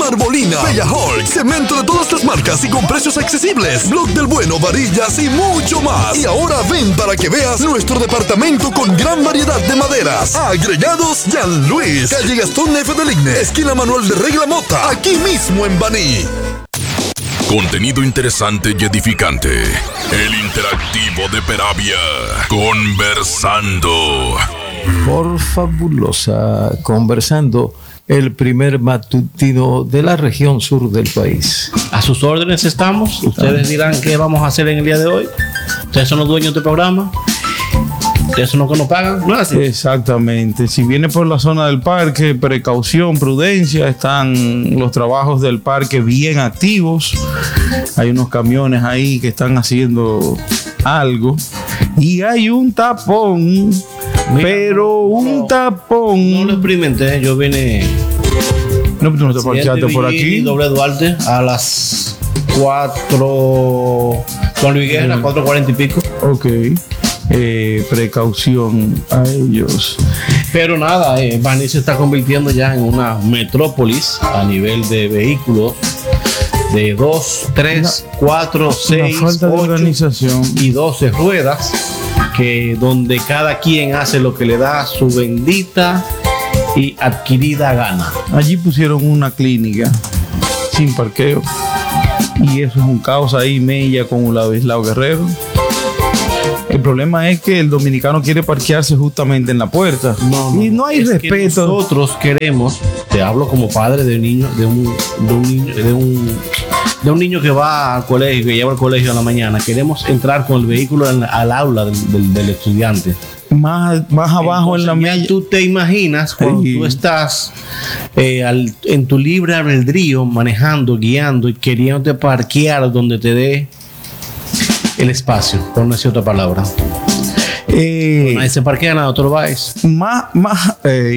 Marbolina, Bella Hulk, cemento de todas las marcas y con precios accesibles, Blog del Bueno, varillas y mucho más. Y ahora ven para que veas nuestro departamento con gran variedad de maderas. Agregados Jean Luis, calle Gastón F. del Igne, esquina Manuel de Regla Mota, aquí mismo en Baní. Contenido interesante y edificante. El interactivo de Peravia. Conversando. Por Fabulosa. Conversando, el primer matutino de la región sur del país. A sus órdenes estamos. Ustedes dirán qué vamos a hacer en el día de hoy. Ustedes son los dueños del programa. Ustedes son los que nos pagan, ¿no es así? Exactamente. Si viene por la zona del parque, precaución, prudencia. Están los trabajos del parque bien activos. Hay unos camiones ahí que están haciendo algo. Y hay un tapón. Mira, pero un tapón. No lo experimenté. Yo vine. No, tú no te parqueaste por aquí. Doble Duarte a las 4. Con Luis Guerra, 4:40 y pico. Ok. Precaución a ellos. Pero nada, Baní se está convirtiendo ya en una metrópolis a nivel de vehículos de 2, 3, 4, 6, 8 y 12 ruedas, que donde cada quien hace lo que le da su bendita y adquirida gana. Allí pusieron una clínica sin parqueo y eso es un caos ahí, Mella con Ladislao Guerrero. El problema es que el dominicano quiere parquearse justamente en la puerta. Y no hay respeto. Nosotros queremos, te hablo como padre de niño, de un niño que va al colegio, que lleva al colegio a la mañana. Queremos entrar con el vehículo al aula del estudiante. Más abajo. Entonces, en la mella. Tú te imaginas cuando tú estás en tu libre albedrío, manejando, guiando y queriéndote parquear donde te dé el espacio, por no decir otra palabra. Nadie se parquea, nada, otro vais. Más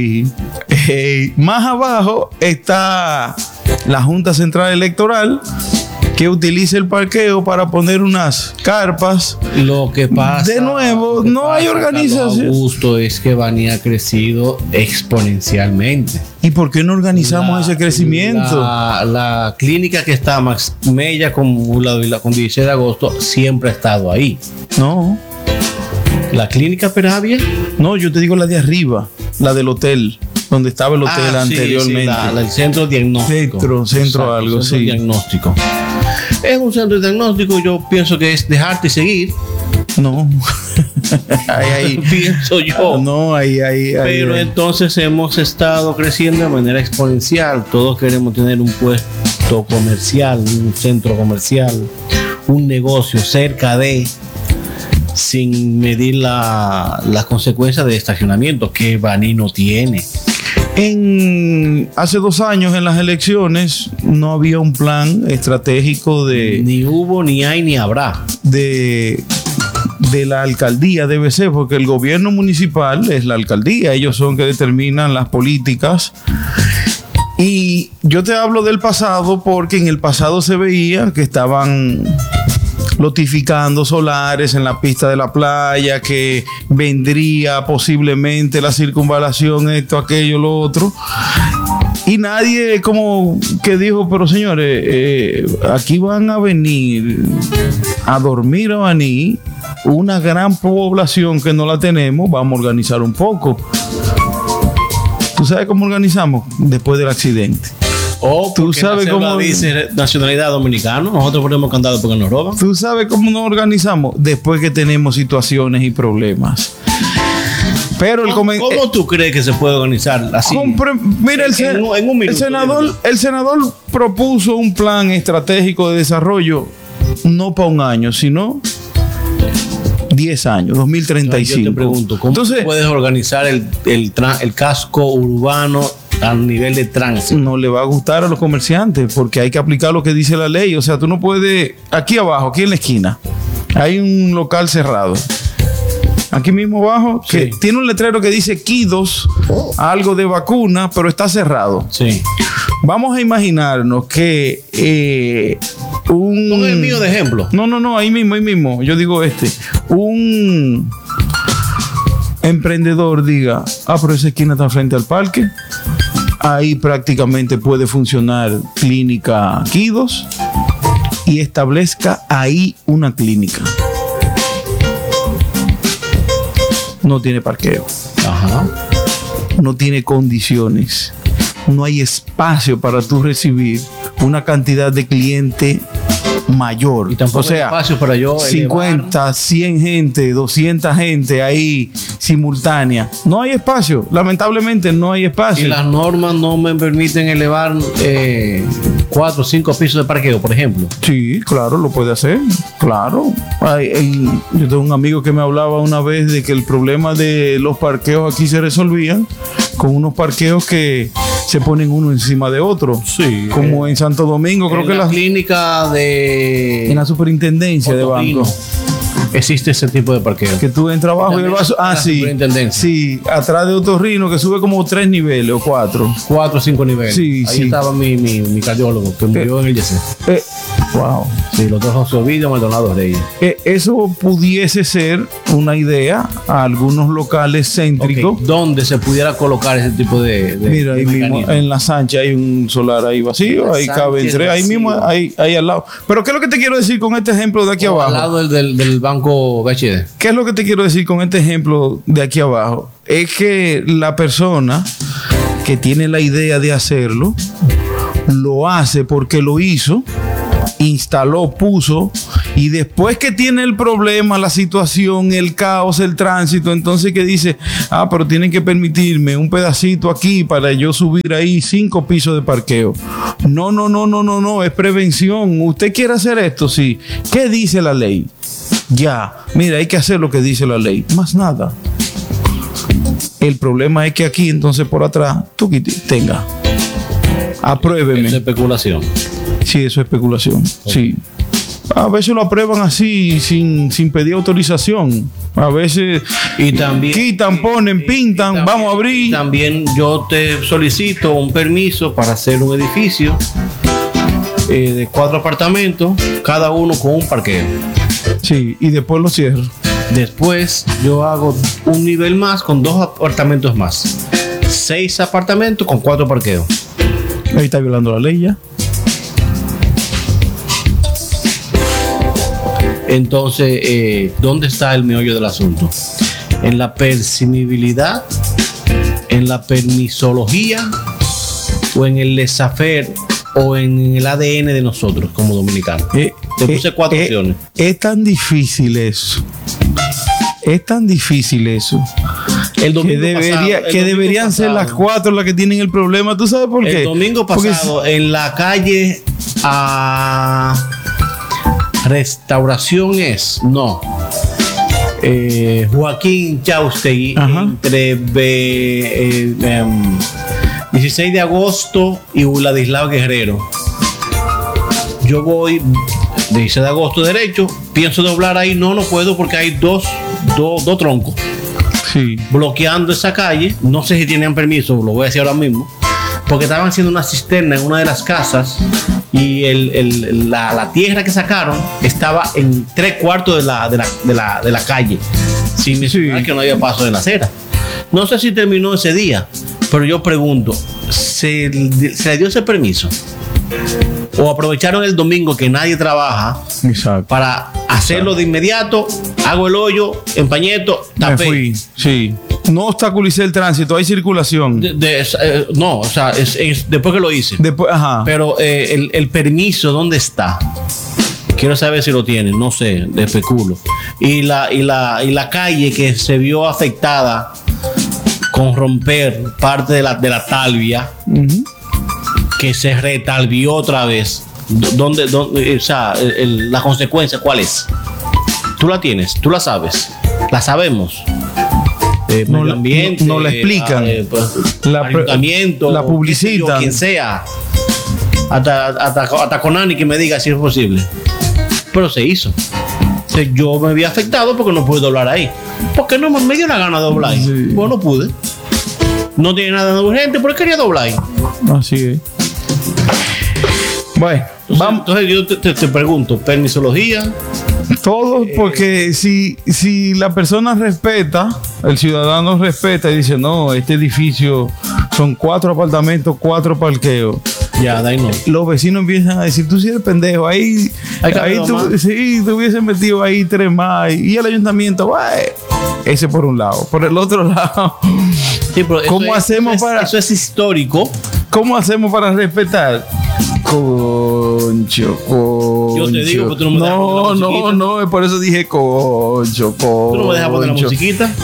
abajo está la Junta Central Electoral, que utiliza el parqueo para poner unas carpas. Lo que pasa, de nuevo, no hay organización. Augusto, es que Baní ha crecido exponencialmente. ¿Y por qué no organizamos ese crecimiento? La clínica que está Max Mella con 16 de agosto siempre ha estado ahí. No. ¿La clínica Peravia? No, yo te digo la de arriba, la del hotel, donde estaba el hotel anteriormente. Sí, el centro diagnóstico. Centro algo, centro sí. Diagnóstico. Es un centro diagnóstico, yo pienso que es dejarte seguir. No. ahí pienso yo. No, ahí. Pero entonces hemos estado creciendo de manera exponencial. Todos queremos tener un puesto comercial, un centro comercial, un negocio cerca de, sin medir las consecuencias de estacionamiento que Baní no tiene. Hace 2 años en las elecciones no había un plan estratégico ni hubo, ni hay, ni habrá de la alcaldía. Debe ser porque el gobierno municipal es la alcaldía, ellos son que determinan las políticas. Y yo te hablo del pasado porque en el pasado se veía que estaban lotificando solares en la pista de la playa, que vendría posiblemente la circunvalación, esto, aquello, lo otro. Y nadie como que dijo, pero señores, aquí van a venir a dormir a Baní una gran población que no la tenemos, vamos a organizar un poco. ¿Tú sabes cómo organizamos? Después del accidente. Tú sabes cómo dice nacionalidad dominicana. Nosotros ponemos candado porque nos roban. Tú sabes cómo nos organizamos después que tenemos situaciones y problemas. Pero ¿Cómo tú crees que se puede organizar así? Mira, el senador propuso un plan estratégico de desarrollo no para un año, sino 10 años, 2035. Yo te pregunto, ¿cómo puedes organizar el casco urbano a nivel de tránsito? No le va a gustar a los comerciantes porque hay que aplicar lo que dice la ley. O sea, tú no puedes... Aquí abajo, aquí en la esquina, hay un local cerrado. Aquí mismo abajo, que tiene un letrero que dice Quidos, algo de vacuna, pero está cerrado. Sí. Vamos a imaginarnos que ¿Pon el mío de ejemplo? No, ahí mismo. Yo digo un emprendedor diga, pero esa esquina está frente al parque. ahí prácticamente puede funcionar Clínica Quidos y establezca ahí una clínica. No tiene parqueo. Ajá. No tiene condiciones. No hay espacio para tú recibir una cantidad de cliente mayor. Y tampoco o sea, hay espacio para yo 50, elevar. 100 gente, 200 gente ahí simultánea. No hay espacio. Lamentablemente no hay espacio. Y las normas no me permiten elevar 4 o 5 pisos de parqueo, por ejemplo. Sí, claro, lo puede hacer. Claro. Yo tengo un amigo que me hablaba una vez de que el problema de los parqueos aquí se resolvían con unos parqueos que se ponen uno encima de otro. Sí. Como en Santo Domingo, creo que la clínica de... en la superintendencia de banco. Existe ese tipo de parqueo. Que tú entras abajo y el vaso. Ah, sí. Sí, atrás de Otorrino, que sube como 3 niveles o 4. 4 o 5 niveles. Sí, ahí sí. estaba mi cardiólogo, que murió en el YC. Wow. Sí, los dos José Ovidio Maldonado Reyes. Eso pudiese ser una idea a algunos locales céntricos. Okay. ¿Dónde se pudiera colocar ese tipo de mira, ahí mismo, en la Sánchez hay un solar ahí vacío, ahí caben 3, ahí mismo, ahí al lado. Pero ¿qué es lo que te quiero decir con este ejemplo de aquí abajo? Al lado del banco BHD. ¿Qué es lo que te quiero decir con este ejemplo de aquí abajo? Es que la persona que tiene la idea de hacerlo, lo hace porque lo hizo, instaló, puso, y después que tiene el problema, la situación, el caos, el tránsito, entonces que dice, pero tienen que permitirme un pedacito aquí para yo subir ahí 5 pisos de parqueo. No, es prevención. ¿Usted quiere hacer esto? Sí. ¿Qué dice la ley? Ya, mira, hay que hacer lo que dice la ley, más nada. El problema es que aquí, entonces por atrás, tú tenga, apruébeme. Es especulación. Sí, eso es especulación. Sí. A veces lo aprueban así, sin pedir autorización. A veces y también quitan, ponen, pintan, también, vamos a abrir. También yo te solicito un permiso para hacer un edificio de 4 apartamentos, cada uno con un parqueo. Sí, y después lo cierro. Después yo hago un nivel más con 2 apartamentos más. 6 apartamentos con 4 parqueos. Ahí está violando la ley ya. Entonces, ¿dónde está el meollo del asunto? En la permisibilidad, en la permisología, o en el laissez-faire, o en el ADN de nosotros como dominicanos. Te puse 4 opciones. Es tan difícil eso. Es tan difícil eso. El domingo que deberían ser las 4 las que tienen el problema. ¿Tú sabes por qué? El domingo pasado, en la calle Restauración Joaquín Chaustegui, entre 16 de agosto y Ladislao Guerrero. Yo voy 16 de agosto derecho, pienso doblar ahí, no puedo porque hay dos troncos. Sí. Bloqueando esa calle. No sé si tienen permiso, lo voy a decir ahora mismo, porque estaban haciendo una cisterna en una de las casas y la tierra que sacaron estaba en 3/4 de la calle, sin mencionar que no había paso de la acera. No sé si terminó ese día, pero yo pregunto, ¿se le dio ese permiso? ¿O aprovecharon el domingo que nadie trabaja? Exacto. Para hacerlo de inmediato? Hago el hoyo, empañeto, tapé. Me fui. Sí. No obstaculicé el tránsito, hay circulación. No, o sea, es después que lo hice. Después, pero el permiso, ¿dónde está? Quiero saber si lo tienen, no sé, de especulo. Y la calle que se vio afectada con romper parte de la talvia, que se retalvió otra vez. ¿Dónde, o sea, la consecuencia cuál es? Tú la tienes, tú la sabes, la sabemos. Medio ambiente, no la explican. Ayuntamiento, la publicitan, quien sea, hasta Conani que me diga si es posible. Pero se hizo. Yo me vi afectado porque no pude doblar ahí. Porque no me dio la gana de doblar ahí. Sí. Pues no pude. No tiene nada de urgente, pero quería doblar ahí. Así es. Bueno, entonces yo te pregunto, permisología, Todos, porque si la persona respeta, el ciudadano respeta y dice, no, este edificio son 4 apartamentos, 4 parqueos. Ya, de ahí no. Los vecinos empiezan a decir, tú sí eres pendejo, ahí tú hubieses metido ahí 3 más. Y el ayuntamiento, ese por un lado. Por el otro lado, sí, pero ¿cómo hacemos para...? Eso es histórico. ¿Cómo hacemos para respetar? Concho. Yo te digo, pero tú no me dejas poner la musiquita. No, por eso dije concho. ¿Tú no me dejas poner la musiquita?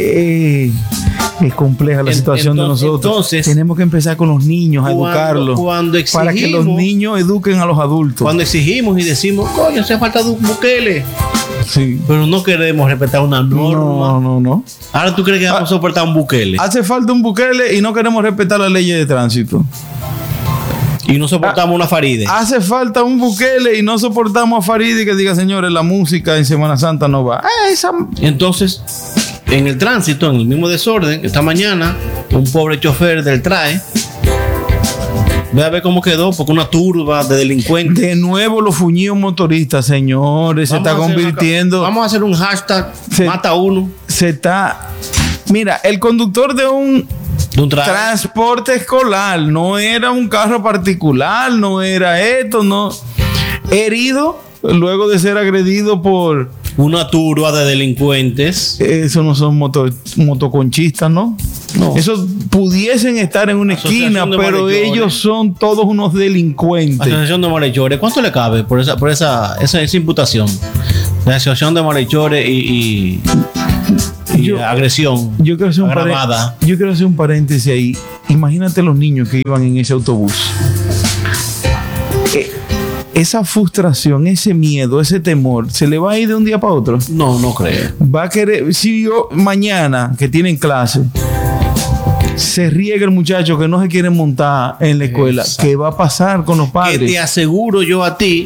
Es compleja la situación de nosotros. Entonces, tenemos que empezar con los niños a educarlos. Cuando exigimos, para que los niños eduquen a los adultos. Cuando exigimos y decimos, coño, hace falta Bukele. Sí. Pero no queremos respetar una norma. No. Ahora tú crees que vamos a soportar un Bukele. Hace falta un Bukele y no queremos respetar las leyes de tránsito. Y no soportamos una Faride. Hace falta un Bukele y no soportamos a Faride que diga, señores, la música en Semana Santa no va. Entonces, en el tránsito, en el mismo desorden, esta mañana, un pobre chofer del TRAE, ve a ver cómo quedó, porque una turba de delincuentes. De nuevo los fuñidos motoristas, señores, se está convirtiendo. Vamos a hacer un hashtag, mata uno. Mira, el conductor de un transporte escolar, no era un carro particular, no era esto, no. Herido luego de ser agredido por una turba de delincuentes. Eso no son motoconchistas, ¿no? No. Esos pudiesen estar en una esquina, pero ellos son todos unos delincuentes. Asociación de malhechores, ¿cuánto le cabe por esa imputación? La asociación de malhechores y agresión. Yo quiero hacer un paréntesis ahí. Imagínate los niños que iban en ese autobús. Esa frustración, ese miedo, ese temor, ¿se le va a ir de un día para otro? No creo. Va a querer, si yo mañana que tienen clase, se riega el muchacho que no se quiere montar en la escuela, exacto, ¿qué va a pasar con los padres? Que te aseguro yo a ti,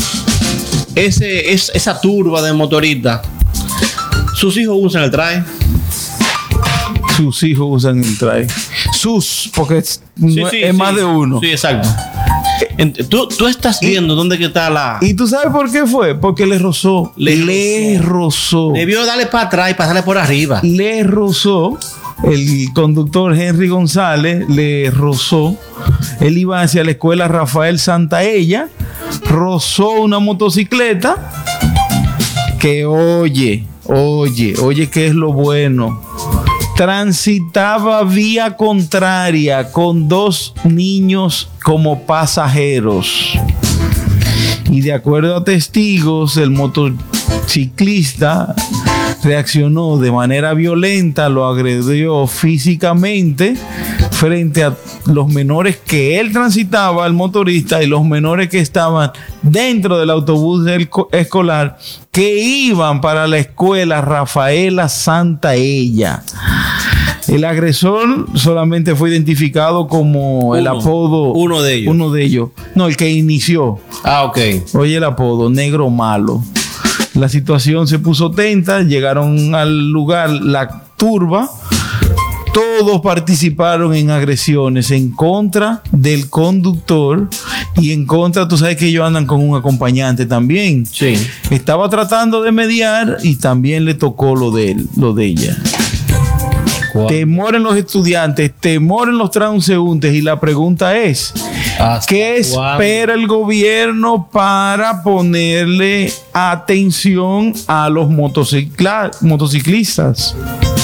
esa turba de motoristas, sus hijos usan el TRAE. Sus hijos usan el TRAE. Porque es más de uno. Sí, exacto. Tú estás viendo dónde que está la... ¿Y tú sabes por qué fue? Porque le rozó. Le rozó. Debió darle para atrás y pasarle por arriba. Le rozó. El conductor Henry González le rozó. Él iba hacia la escuela Rafael Santaella. Rozó una motocicleta. Que oye, ¿qué es lo bueno? Transitaba vía contraria con 2 niños como pasajeros. Y de acuerdo a testigos, el motociclista reaccionó de manera violenta, lo agredió físicamente frente a los menores que él transitaba, el motorista, y los menores que estaban dentro del autobús escolar que iban para la escuela Rafaela Santaella. El agresor solamente fue identificado como el apodo. Uno de ellos. No, el que inició. Ok. Oye, el apodo, Negro Malo. La situación se puso tensa, llegaron al lugar la turba. Todos participaron en agresiones en contra del conductor y en contra, tú sabes que ellos andan con un acompañante también. Sí. Estaba tratando de mediar y también le tocó lo de ella. ¿Cuál? Temor en los estudiantes, temor en los transeúntes, y la pregunta es, ¿qué espera el gobierno para ponerle atención a los motociclistas?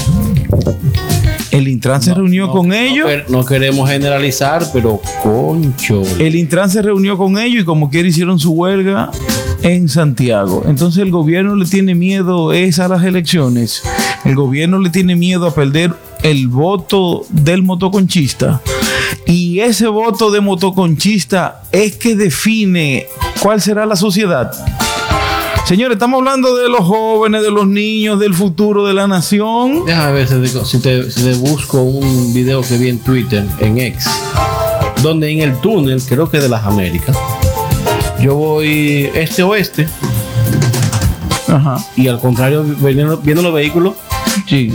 El Intran se reunió con ellos. No queremos generalizar, pero concho. El Intran se reunió con ellos y como quiera hicieron su huelga en Santiago. Entonces el gobierno le tiene miedo a las elecciones. El gobierno le tiene miedo a perder el voto del motoconchista. Y ese voto de motoconchista es que define cuál será la sociedad. Señores, estamos hablando de los jóvenes, de los niños, del futuro de la nación. Déjame ver si te busco un video que vi en Twitter, en X, donde en el túnel, creo que de las Américas, yo voy este-oeste. Ajá. Y al contrario, viendo los vehículos, sí,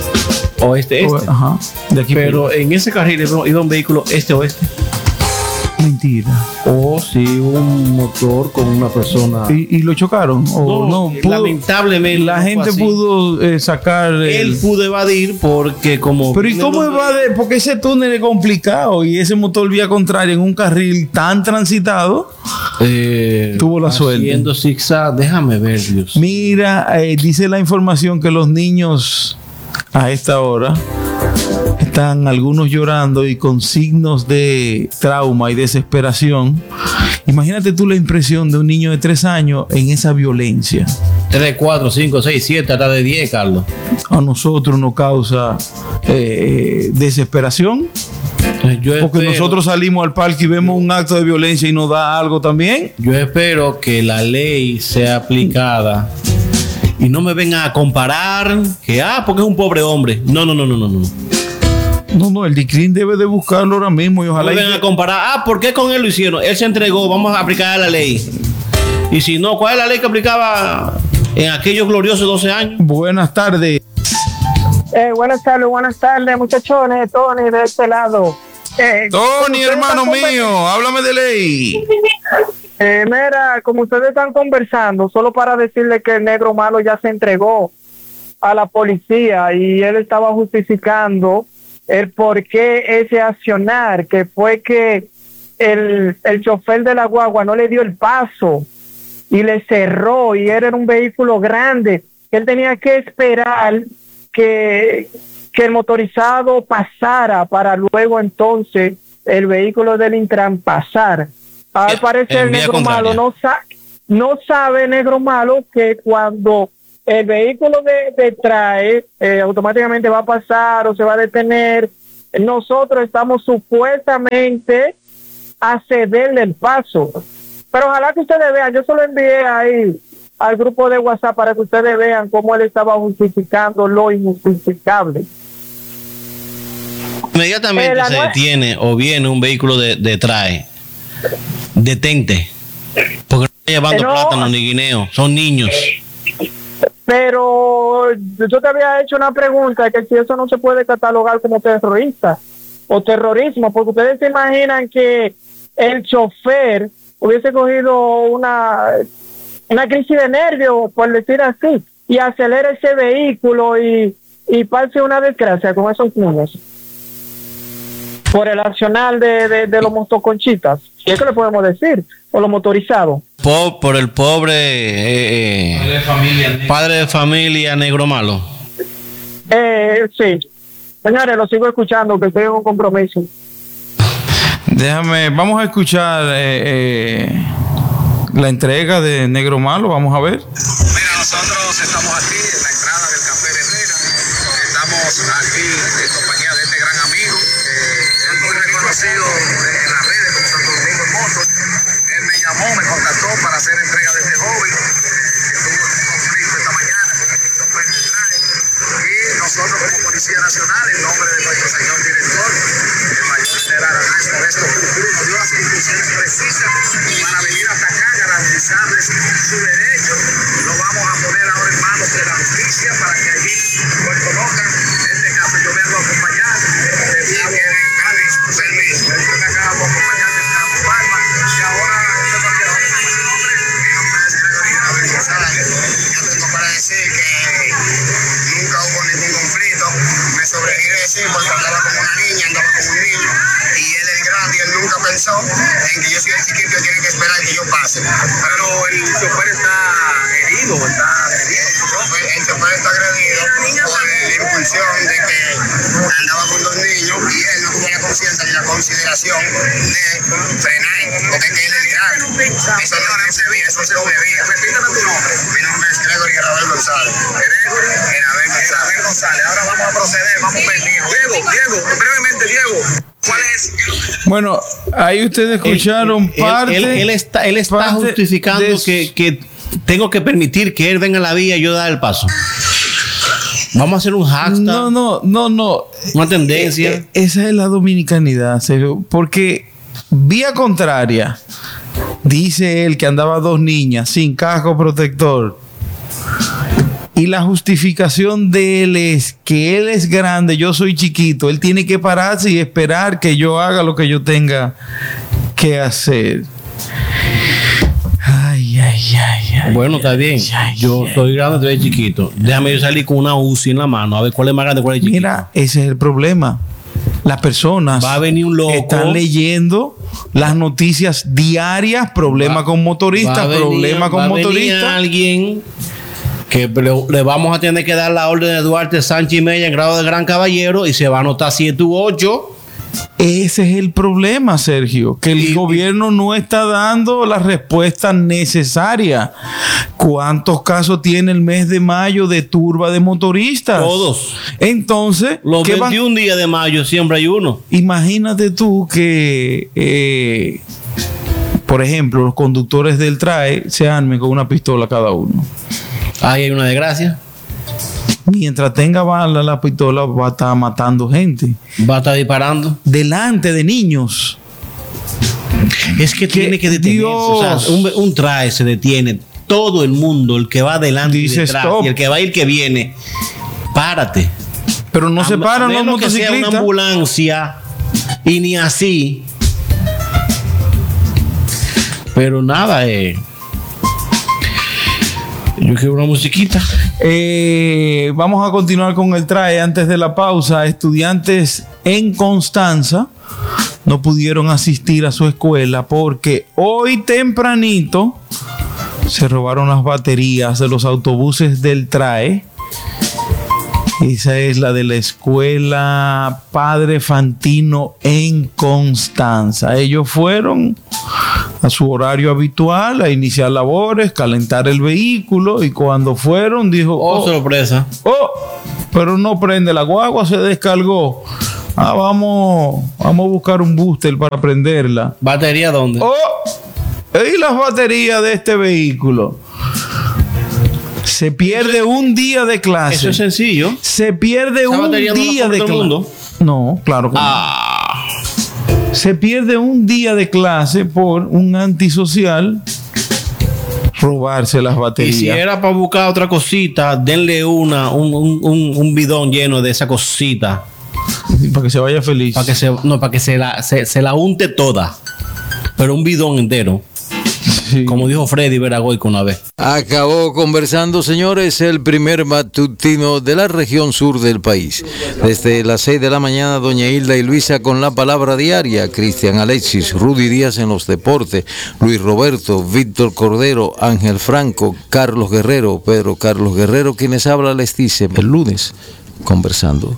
oeste-este. Ajá. De aquí. Pero en ese carril iba un vehículo este-oeste. Mentira. O si un motor con una persona. ¿Y lo chocaron? ¿O no? Lamentablemente. La gente pudo sacar. Él pudo evadir porque como. Pero ¿y cómo evade? Porque ese túnel es complicado y ese motor vía contraria en un carril tan transitado. Tuvo la suerte. Haciendo zigzag, déjame ver, Dios. Mira, dice la información que los niños a esta hora están algunos llorando y con signos de trauma y desesperación. Imagínate tú la impresión de un niño de 3 años en esa violencia. 3, 4, 5, 6, 7, hasta de 10, Carlos. A nosotros nos causa desesperación. Porque nosotros salimos al parque y vemos un acto de violencia y nos da algo también. Yo espero que la ley sea aplicada y no me vengan a comparar que, porque es un pobre hombre. No. No, el DICRIN debe de buscarlo ahora mismo y ojalá. No me vengan a comparar, ¿por qué con él lo hicieron? Él se entregó, vamos a aplicar la ley. Y si no, ¿cuál es la ley que aplicaba en aquellos gloriosos 12 años? Buenas tardes. Buenas tardes, muchachones. Tony, de este lado. Tony, hermano mío, háblame de ley. Mira, como ustedes están conversando, solo para decirle que el negro malo ya se entregó a la policía y él estaba justificando el por qué ese accionar, que fue que el chofer de la guagua no le dio el paso y le cerró, y era un vehículo grande, que él tenía que esperar que el motorizado pasara para luego entonces el vehículo del Intran pasar. Al parecer el negro malo no sabe negro malo que cuando el vehículo detrás automáticamente va a pasar o se va a detener, nosotros estamos supuestamente a cederle el paso. Pero ojalá que ustedes vean, yo solo envié ahí al grupo de WhatsApp para que ustedes vean cómo él estaba justificando lo injustificable. Inmediatamente se detiene o viene un vehículo detrás. Detente. Porque no está llevando plátano ni guineo, son niños. Pero yo te había hecho una pregunta, que si eso no se puede catalogar como terrorista o terrorismo, porque ustedes se imaginan que el chofer hubiese cogido una crisis de nervios, por decir así, y acelera ese vehículo y pase una desgracia con esos niños por el accionar de los motoconchitas, si es que le podemos decir, o los motorizados. Por el pobre padre de familia negro malo. Sí. Señores, lo sigo escuchando, que estoy en un compromiso. Vamos a escuchar la entrega de Negro Malo, vamos a ver. Mira, nosotros estamos aquí en la entrada del Café de Herrera. Estamos aquí en compañía de este gran amigo, es muy reconocido en las redes como Santo Domingo en Moto. Él me llamó, me contactó para hacer entrega de este joven que tuvo un conflicto esta mañana con el chofer de traje. Y nosotros como Policía Nacional, en nombre de nuestro señor director, el mayor general Andrés Modesto Cruz, nos dio las instrucciones precisas para venir hasta acá, garantizarles su derecho. Lo vamos a poner ahora en manos de la justicia para que allí lo conozcan. En este caso yo vengo a acompañar y ahora yo tengo para decir que nunca hubo ningún conflicto. Me sobregiré decir porque andaba como una niña, andaba como un niño, y él es grande y él nunca pensó en que yo soy el chiquito y tiene que esperar que yo pase. Pero el chofer está herido, está agredido. El chofer está agredido por la impulsión de que andaba con 2 niños y él no tuvo la conciencia ni la consideración de frenar, porque es que él es grande. Eso no se veía, eso se debía. Repítame tu nombre. Mi nombre es Gregory Ravel González. Ravel González. Ahora vamos a proceder, vamos a ver. Diego, brevemente, Diego. ¿Cuál es? Bueno, ahí ustedes escucharon parte. Él está justificando que tengo que permitir que él venga a la vía y yo dar el paso. Vamos a hacer un hashtag. No. Una tendencia. Esa es la dominicanidad, serio. Porque vía contraria, dice él que andaba 2 niñas sin casco protector. Y la justificación de él es que él es grande, yo soy chiquito. Él tiene que pararse y esperar que yo haga lo que yo tenga qué hacer. Bueno, está bien. Yo soy grande, soy chiquito. Déjame yo salir con una UCI en la mano a ver cuál es más grande, cuál es chiquito. Mira, ese es el problema. Las personas va a venir un loco, están leyendo las noticias diarias, problema con motoristas, problema con motoristas. Alguien que le vamos a tener que dar la orden de Duarte Sánchez Mella en grado de gran caballero y se va a anotar 7 u 8. Ese es el problema, Sergio, que el gobierno no está dando la respuesta necesaria. ¿Cuántos casos tiene el mes de mayo de turba de motoristas? Todos. Entonces, los 21 días de mayo siempre hay uno. Imagínate tú que, por ejemplo, los conductores del TRAE se armen con una pistola cada uno. Ahí hay una desgracia. Mientras tenga bala la pistola va a estar matando gente. Va a estar disparando. Delante de niños. Es que tiene que detenerse. O sea, un TRAE se detiene. Todo el mundo, el que va adelante y detrás, y el que va y el que viene. Párate. Pero no se paran los motociclistas. Que sea una ambulancia y ni así. Pero nada, yo quiero una musiquita. Vamos a continuar con el TRAE antes de la pausa. Estudiantes en Constanza no pudieron asistir a su escuela porque hoy tempranito se robaron las baterías de los autobuses del TRAE. Esa es la de la escuela Padre Fantino en Constanza. Ellos fueron a su horario habitual a iniciar labores, calentar el vehículo, y cuando fueron dijo, sorpresa. Pero no prende la guagua, se descargó. Vamos a buscar un booster para prenderla. ¿Batería dónde? Y las baterías de este vehículo. Se pierde un día de clase. Eso es sencillo. Se pierde un día de clase. No, claro que no. Se pierde un día de clase por un antisocial robarse las baterías. Y si era para buscar otra cosita, denle un bidón lleno de esa cosita. Para que se vaya feliz. Para que se la unte toda. Pero un bidón entero. Sí. Como dijo Freddy Veragoico una vez. Acabó conversando, señores, el primer matutino de la región sur del país. Desde las 6 de la mañana, doña Hilda y Luisa con la palabra diaria, Cristian Alexis, Rudy Díaz en los deportes, Luis Roberto, Víctor Cordero, Ángel Franco, Carlos Guerrero, Pedro Carlos Guerrero, quienes habla les dice el lunes, conversando.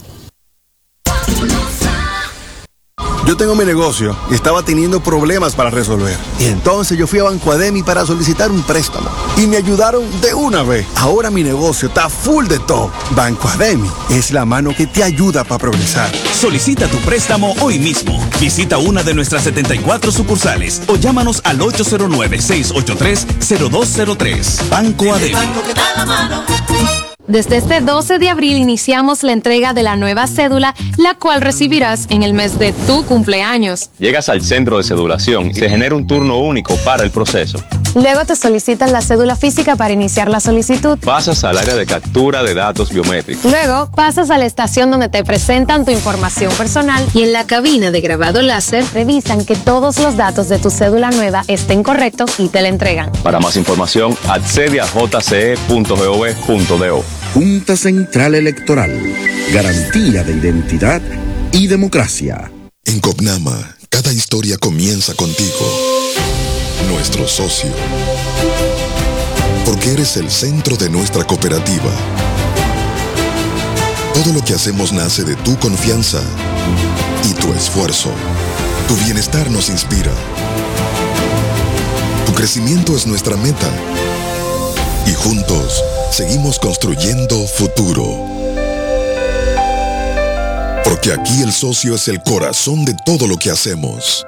Yo tengo mi negocio y estaba teniendo problemas para resolver. Y entonces yo fui a Banco Ademi para solicitar un préstamo. Y me ayudaron de una vez. Ahora mi negocio está full de todo. Banco Ademi es la mano que te ayuda para progresar. Solicita tu préstamo hoy mismo. Visita una de nuestras 74 sucursales o llámanos al 809-683-0203. Banco Ademi. Desde este 12 de abril iniciamos la entrega de la nueva cédula, la cual recibirás en el mes de tu cumpleaños. Llegas al centro de cedulación y se genera un turno único para el proceso. Luego te solicitan la cédula física para iniciar la solicitud. Pasas al área de captura de datos biométricos. Luego pasas a la estación donde te presentan tu información personal y en la cabina de grabado láser revisan que todos los datos de tu cédula nueva estén correctos y te la entregan. Para más información, accede a jce.gov.do. Junta Central Electoral. Garantía de identidad y democracia. En Copnama, cada historia comienza contigo, nuestro socio. Porque eres el centro de nuestra cooperativa. Todo lo que hacemos nace de tu confianza y tu esfuerzo. Tu bienestar nos inspira. Tu crecimiento es nuestra meta. Y juntos seguimos construyendo futuro. Porque aquí el socio es el corazón de todo lo que hacemos.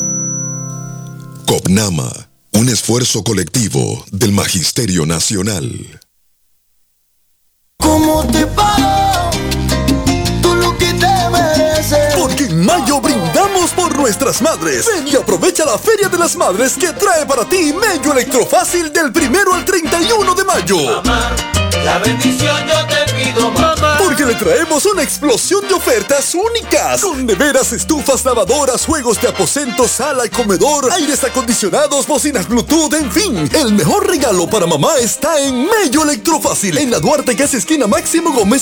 Copnama, un esfuerzo colectivo del Magisterio Nacional. ¿Cómo te pago? Tú lo que te mereces. Porque en mayo brindamos por nuestras madres. Ven y aprovecha la Feria de las Madres que trae para ti Mello Electrofácil del 1 al 31 de mayo. Mamá, la bendición yo te pido, mamá. Porque el le traemos una explosión de ofertas únicas. Con neveras, estufas, lavadoras, juegos de aposento, sala y comedor, aires acondicionados, bocinas Bluetooth, en fin. El mejor regalo para mamá está en Mello Electrofácil, en la Duarte, casi esquina Máximo Gómez